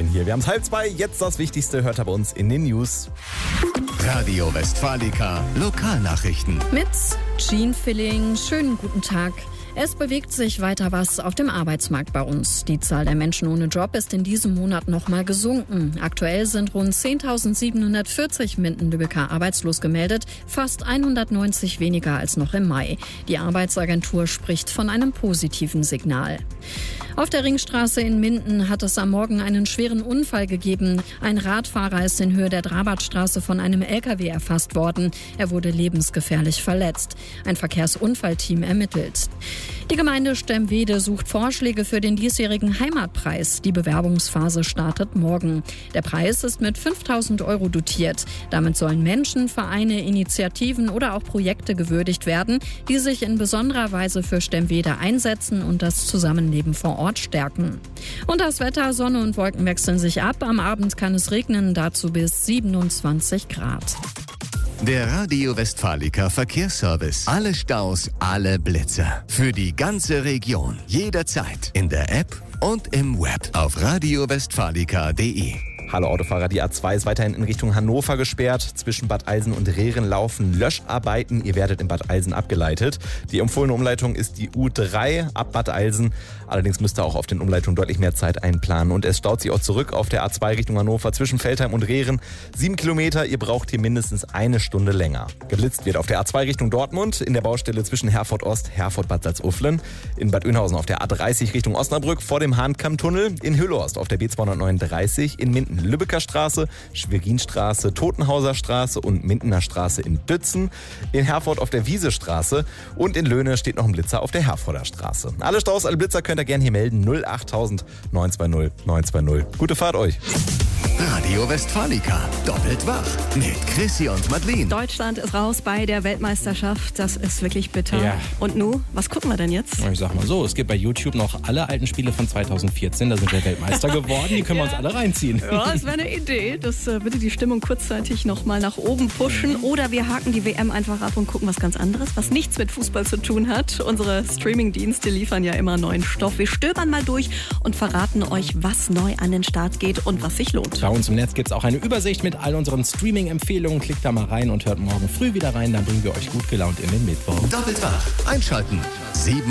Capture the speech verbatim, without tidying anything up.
Marvin hier. Wir haben es halb zwei, jetzt das Wichtigste, hört er bei uns in den News. Radio Westfalica Lokalnachrichten. Mit Jean Filling, schönen guten Tag. Es bewegt sich weiter was auf dem Arbeitsmarkt bei uns. Die Zahl der Menschen ohne Job ist in diesem Monat nochmal gesunken. Aktuell sind rund zehntausendsiebenhundertvierzig Minden-Lübecker arbeitslos gemeldet, fast hundertneunzig weniger als noch im Mai. Die Arbeitsagentur spricht von einem positiven Signal. Auf der Ringstraße in Minden hat es am Morgen einen schweren Unfall gegeben. Ein Radfahrer ist in Höhe der Drabartstraße von einem L K W erfasst worden. Er wurde lebensgefährlich verletzt. Ein Verkehrsunfallteam ermittelt. Die Gemeinde Stemwede sucht Vorschläge für den diesjährigen Heimatpreis. Die Bewerbungsphase startet morgen. Der Preis ist mit fünftausend Euro dotiert. Damit sollen Menschen, Vereine, Initiativen oder auch Projekte gewürdigt werden, die sich in besonderer Weise für Stemwede einsetzen und das Zusammenleben vor Ort stärken. Und das Wetter, Sonne und Wolken wechseln sich ab. Am Abend kann es regnen, dazu bis siebenundzwanzig Grad. Der Radio Westfalica Verkehrsservice. Alle Staus, alle Blitzer. Für die ganze Region. Jederzeit. In der App und im Web. Auf radio westfalica punkt de. Hallo Autofahrer, die A zwei ist weiterhin in Richtung Hannover gesperrt. Zwischen Bad Eilsen und Rehren laufen Löscharbeiten. Ihr werdet in Bad Eilsen abgeleitet. Die empfohlene Umleitung ist die U drei ab Bad Eilsen. Allerdings müsst ihr auch auf den Umleitungen deutlich mehr Zeit einplanen. Und es staut sich auch zurück auf der A zwei Richtung Hannover zwischen Veltheim und Rehren. Sieben Kilometer, ihr braucht hier mindestens eine Stunde länger. Geblitzt wird auf der A zwei Richtung Dortmund, in der Baustelle zwischen Herford Ost, Herford Bad Salzuflen. In Bad Oeynhausen auf der A dreißig Richtung Osnabrück vor dem Hahnkammtunnel. In Hüllhorst auf der B zweihundertneununddreißig. In Minden Lübecker Straße, Schwerinstraße, Totenhauser Straße und Mindener Straße in Dützen. In Herford auf der Wiesestraße und in Löhne steht noch ein Blitzer auf der Herforder Straße. Alle Staus, alle Blitzer könnt ihr gerne hier melden. null achttausend neun zwei null neun zwei null. Gute Fahrt euch. Radio Westfalica. Doppelt wach. Mit Chrissy und Madeline. Deutschland ist raus bei der Weltmeisterschaft. Das ist wirklich bitter. Ja. Und nu, was gucken wir denn jetzt? Ich sag mal so, es gibt bei YouTube noch alle alten Spiele von zweitausendvierzehn. Da sind wir Weltmeister geworden. Die können wir uns alle reinziehen. Ja, das wäre eine Idee. Das äh, würde die Stimmung kurzzeitig nochmal nach oben pushen. Oder wir haken die W M einfach ab und gucken was ganz anderes, was nichts mit Fußball zu tun hat. Unsere Streaming-Dienste liefern ja immer neuen Stoff. Wir stöbern mal durch und verraten euch, was neu an den Start geht und was sich lohnt. Bei uns im Netz gibt es auch eine Übersicht mit all unseren Streaming-Empfehlungen. Klickt da mal rein und hört morgen früh wieder rein. Dann bringen wir euch gut gelaunt in den Mittwoch. Doppelt wach. Einschalten. Sieben